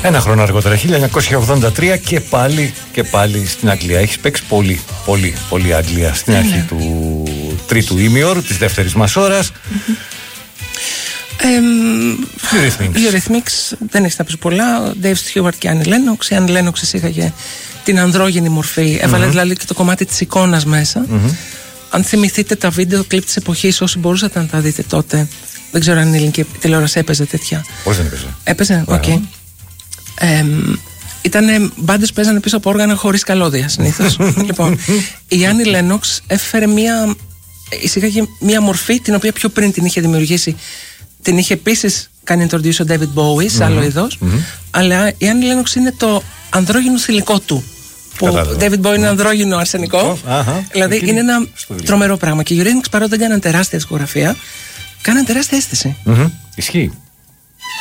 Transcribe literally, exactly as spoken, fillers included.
Ένα χρόνο αργότερα, χίλια εννιακόσια ογδόντα τρία, και πάλι, και πάλι στην Αγγλία. Έχεις παίξει πολύ, πολύ, πολύ Αγγλία στην αρχή mm-hmm. του τρίτου ημιώρου, της δεύτερης μας ώρας. Eurythmics, δεν έχει να πει πολλά. Dave Stewart και Annie Lennox. Η Annie Lennox εισήγαγε την ανδρόγυνη μορφή. Έβαλε mm-hmm. δηλαδή και το κομμάτι της εικόνας μέσα. Mm-hmm. Αν θυμηθείτε τα βίντεο κλιπ της εποχής, όσοι μπορούσατε να τα δείτε τότε, δεν ξέρω αν η ελληνική τηλεόραση έπαιζε τέτοια. Πώς δεν έπαιζε? Έπαιζε, οκ. Okay. Ε, ήτανε μπάντες που παίζανε πίσω από όργανα χωρίς καλώδια συνήθως. Λοιπόν, η Annie Lennox έφερε μία, εισήγαγε μία μορφή την οποία πιο πριν την είχε δημιουργήσει. Την είχε επίσης κάνει introduce ο David Bowie σε mm-hmm. άλλο είδος. Mm-hmm. Αλλά η Annie Lennox είναι το ανδρόγυνο θηλυκό του. Που ο David Bowie είναι ανδρόγυνο αρσενικό. Uh-huh. Δηλαδή είναι ένα τρομερό πράγμα. Και οι Eurythmics, παρότι δεν κάναν τεράστια δισκογραφία, κάναν τεράστια αίσθηση. Mm-hmm. Ισχύει.